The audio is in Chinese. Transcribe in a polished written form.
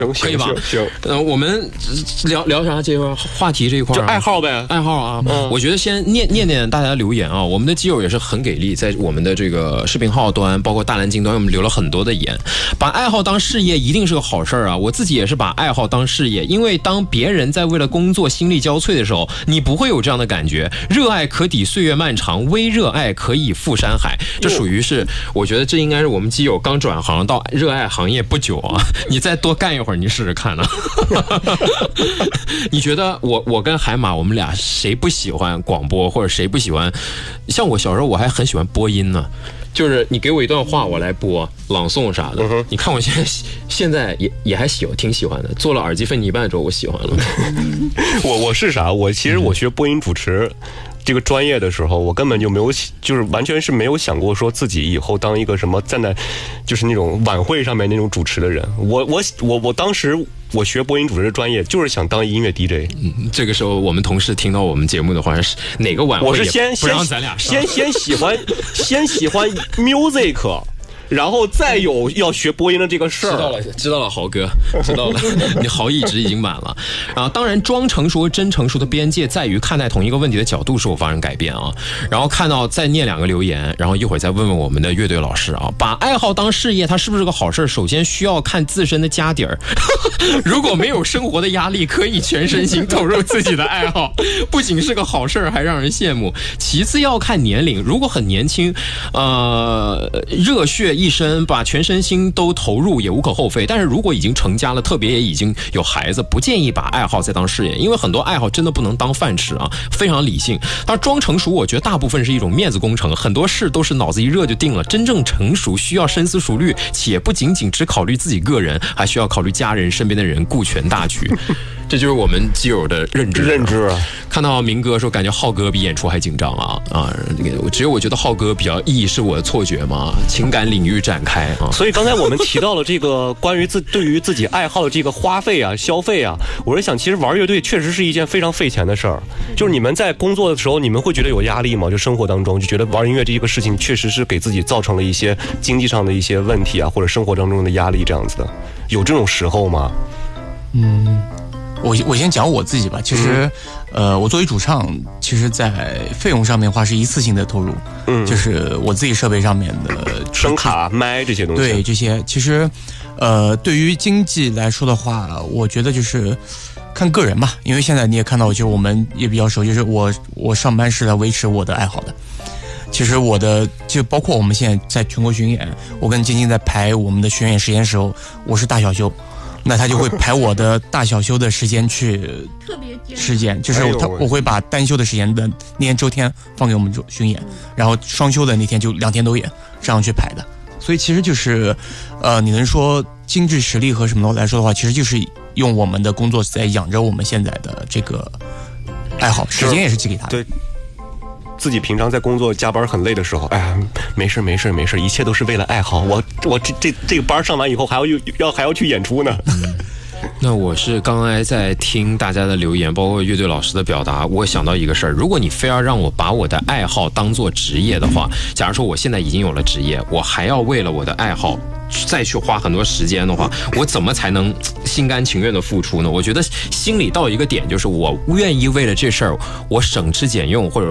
可以吧？ 行， 我们聊啥这块话题这一块就爱好呗， 爱好啊。我觉得先念大家的留言啊，我们的基友也是很给力，在我们的这个视频号端，包括大蓝鲸端，我们留了很多的言。把爱好当事业一定是个好事啊！我自己也是把爱好当事业，因为当别人在为了工作心力交瘁的时候，你不会有这样的感觉。热爱可抵岁月漫长，微热爱可以赴山海。这属于是，我觉得这应该是我们基友刚转行到热爱行业不久啊，你再多干一会儿，你试试看呢。你觉得我跟海马我们俩谁不喜欢广播，或者谁不喜欢？像我小时候我还很喜欢播音呢，就是你给我一段话我来播朗诵啥的。你看我现在也还挺喜欢的，做了耳机费你一半之后我喜欢了。 我是啥？其实我学播音主持这个专业的时候，我根本就没有，就是完全是没有想过说自己以后当一个什么站在就是那种晚会上面那种主持的人。我当时我学播音主持的专业就是想当音乐 DJ。 这个时候我们同事听到我们节目的话，是哪个晚会？ 我是先咱俩先喜欢music。然后再有要学播音的这个事儿， 知道了，豪哥，知道了，你豪一值已经满了。然后，当然，装成熟和真成熟的边界在于看待同一个问题的角度是否发生改变啊。然后看到再念2个留言，然后一会儿再问问我们的乐队老师啊，把爱好当事业，它是不是个好事？首先需要看自身的家底儿。如果没有生活的压力，可以全身心投入自己的爱好，不仅是个好事，还让人羡慕。其次要看年龄，如果很年轻，热血一身，把全身心都投入也无可厚非。但是如果已经成家了，特别也已经有孩子，不建议把爱好再当事业，因为很多爱好真的不能当饭吃啊。非常理性，但装成熟，我觉得大部分是一种面子工程，很多事都是脑子一热就定了。真正成熟需要深思熟虑，且不仅仅只考虑自己个人，还需要考虑家人、身边的人，顾全大局。这就是我们基友的认知啊。看到明哥说感觉浩哥比演出还紧张啊！只有我觉得浩哥比较易，是我的错觉吗？情感领域展开啊。 所以刚才我们提到了这个关于对于自己爱好的这个花费啊、消费啊，我是想，其实玩乐队确实是一件非常费钱的事儿。就是你们在工作的时候，你们会觉得有压力吗？就生活当中就觉得玩音乐这个事情确实是给自己造成了一些经济上的一些问题啊，或者生活当中的压力这样子的，有这种时候吗？ 我先讲我自己吧。其实，我作为主唱，其实在费用上面的话是一次性的投入，就是我自己设备上面的声卡、麦这些东西。 对，这些其实，对于经济来说的话，我觉得就是看个人吧。因为现在你也看到，就是我们也比较熟，就是我上班是来维持我的爱好的。其实就包括我们现在在全国巡演，我跟晶晶在排我们的巡演时间时候，我是大小休。那他就会排我的大小休的时间去特别时间，就是我会把单休的时间的那天周天放给我们巡演，然后双休的那天就2天都演，这样去排的。所以其实就是你能说经济实力和什么来说的话，其实就是用我们的工作在养着我们现在的这个爱好，时间也是寄给他的。 对，自己平常在工作加班很累的时候，哎呀，没事，一切都是为了爱好。我这个班上完以后还要去演出呢。 那我是刚才在听大家的留言，包括乐队老师的表达，我想到一个事儿：如果你非要让我把我的爱好当做职业的话，假如说我现在已经有了职业，我还要为了我的爱好再去花很多时间的话，我怎么才能心甘情愿的付出呢？我觉得心里到一个点，就是我愿意为了这事儿，我省吃俭用，或者